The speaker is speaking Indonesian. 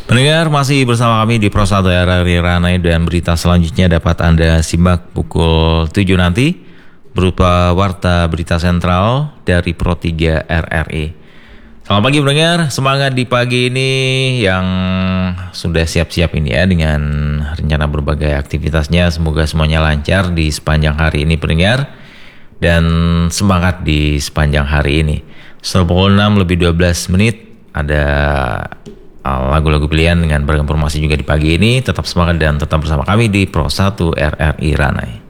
Pendengar, masih bersama kami di Pro 1 RRI Ranai, dan berita selanjutnya dapat Anda simak pukul 7 nanti berupa warta berita sentral dari Pro 3 RRI. Selamat pagi pendengar, semangat di pagi ini yang sudah siap-siap ini ya dengan rencana berbagai aktivitasnya. Semoga semuanya lancar di sepanjang hari ini pendengar, dan semangat di sepanjang hari ini. Setelah pukul 6 lebih 12 menit ada lagu-lagu pilihan dengan beragam informasi juga di pagi ini. Tetap semangat dan tetap bersama kami di Pro 1 RRI Ranai.